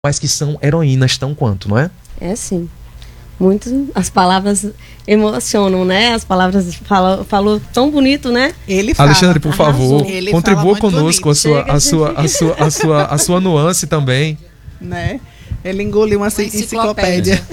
mas que são heroínas tão quanto, não é? É sim. Muito, as palavras emocionam, né? As palavras falou tão bonito, né? Ele fala. Alexandre, por favor, Ele contribua fala muito conosco a sua nuance também. Né? Ele engoliu uma enciclopédia.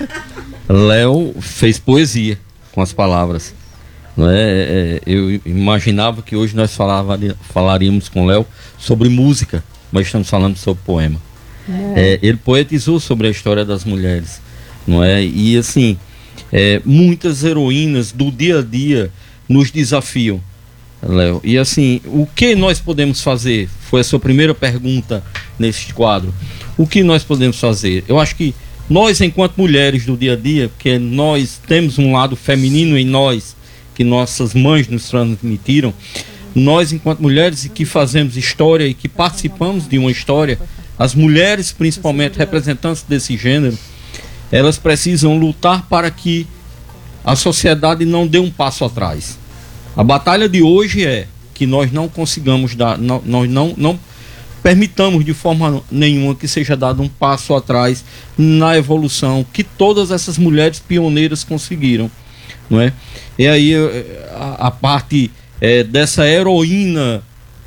Léo fez poesia com as palavras. Não é? Eu imaginava que hoje nós falaríamos com Léo sobre música, mas estamos falando sobre poema. Ele poetizou sobre a história das mulheres, não é? E assim, muitas heroínas do dia a dia nos desafiam, Léo. E assim, o que nós podemos fazer? Foi a sua primeira pergunta nesse quadro. O que nós podemos fazer? Eu acho que nós, enquanto mulheres do dia a dia, porque nós temos um lado feminino em nós, que nossas mães nos transmitiram, nós, enquanto mulheres que fazemos história e que participamos de uma história, as mulheres, principalmente representantes desse gênero, elas precisam lutar para que a sociedade não dê um passo atrás. A batalha de hoje é que nós não consigamos dar, nós não permitamos de forma nenhuma que seja dado um passo atrás na evolução que todas essas mulheres pioneiras conseguiram, não é? E aí a parte dessa heroína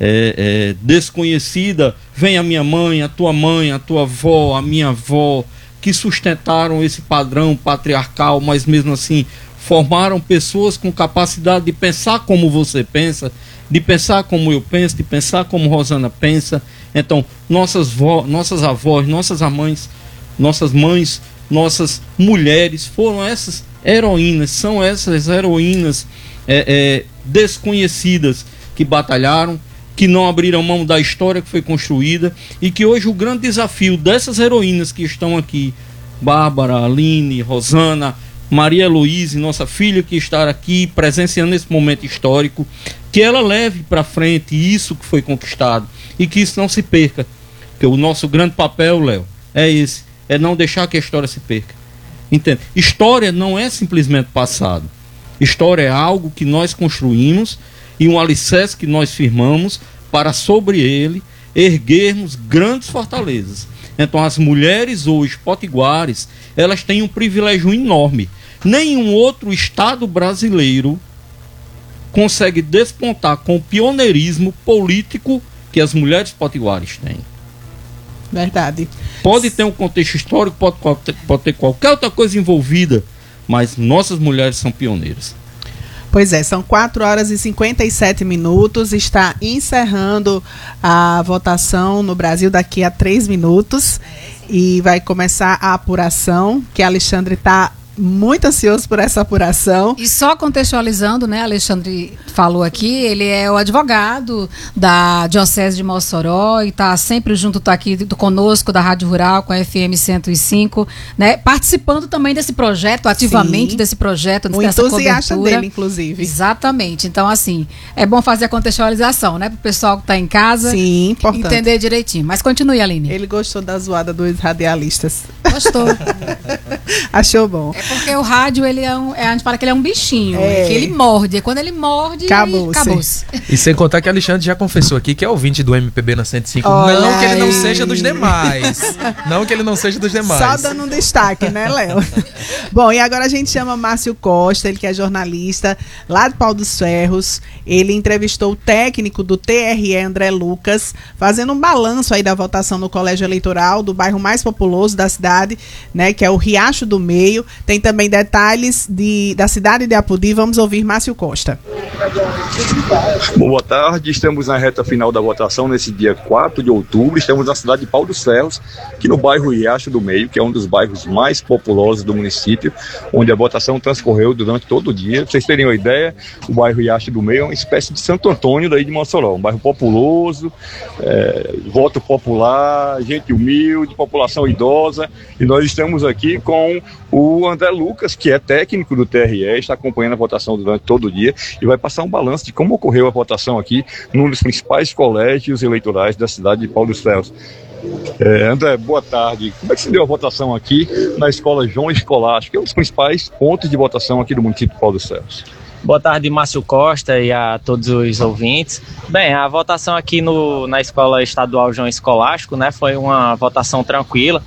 desconhecida, vem a minha mãe, a tua avó, a minha avó, que sustentaram esse padrão patriarcal, mas mesmo assim formaram pessoas com capacidade de pensar como você pensa, de pensar como eu penso, de pensar como Rosana pensa. Então, nossas avós, nossas mães, nossas mulheres foram essas heroínas, são essas heroínas desconhecidas que batalharam, que não abriram mão da história que foi construída e que hoje o grande desafio dessas heroínas que estão aqui, Bárbara, Aline, Rosana, Maria Heloíse, nossa filha que está aqui presenciando esse momento histórico, que ela leve para frente isso que foi conquistado e que isso não se perca. Porque o nosso grande papel, Léo, é esse, é não deixar que a história se perca. Entende? História não é simplesmente passado. História é algo que nós construímos e um alicerce que nós firmamos para sobre ele erguermos grandes fortalezas. Então as mulheres hoje potiguares, elas têm um privilégio enorme. Nenhum outro estado brasileiro consegue despontar com o pioneirismo político que as mulheres potiguares têm. Verdade. Pode ter um contexto histórico, pode ter qualquer outra coisa envolvida, mas nossas mulheres são pioneiras. Pois é, são 4h57, está encerrando a votação no Brasil daqui a 3 minutos e vai começar a apuração, que Alexandre está muito ansioso por essa apuração. E só contextualizando, né, Alexandre falou aqui, ele é o advogado da Diocese de Mossoró e está sempre junto, está aqui conosco da Rádio Rural, com a FM 105, né, participando também desse projeto, ativamente. Sim. Desse projeto, dessa entusiasta cobertura dele, inclusive. Exatamente. Então, assim, é bom fazer a contextualização, né, para o pessoal que está em casa. Sim, importante. Entender direitinho. Mas continue, Aline. Ele gostou da zoada dos radialistas. Gostou. Achou bom. Porque o rádio, ele a gente fala que ele é um bichinho, que ele morde. Quando ele morde, acabou-se. E sem contar que Alexandre já confessou aqui que é ouvinte do MPB na 105. Olha não que ele não aí. seja dos demais. Não que ele não seja dos demais. Só dando um destaque, né, Léo? Bom, e agora a gente chama Márcio Costa, ele que é jornalista lá de Pau dos Ferros. Ele entrevistou o técnico do TRE, André Lucas, fazendo um balanço aí da votação no colégio eleitoral do bairro mais populoso da cidade, né, que é o Riacho do Meio. Tem também detalhes da cidade de Apodi. Vamos ouvir Márcio Costa. Boa tarde, estamos na reta final da votação nesse dia 4 de outubro. Estamos na cidade de Pau dos Ferros, aqui no bairro Riacho do Meio, que é um dos bairros mais populosos do município, onde a votação transcorreu durante todo o dia. Pra vocês terem uma ideia, o bairro Riacho do Meio é uma espécie de Santo Antônio daí de Mossoró, um bairro populoso, voto popular, gente humilde, população idosa, e nós estamos aqui com o André Lucas, que é técnico do TRE, está acompanhando a votação durante todo o dia e vai passar um balanço de como ocorreu a votação aqui num dos principais colégios eleitorais da cidade de Pau dos Ferros. André, boa tarde. Como é que se deu a votação aqui na escola João Escolástico, que é um dos principais pontos de votação aqui do município de Pau dos Ferros? Boa tarde, Márcio Costa e a todos os ouvintes. Bem, a votação aqui na Escola Estadual João Escolástico, né, foi uma votação tranquila.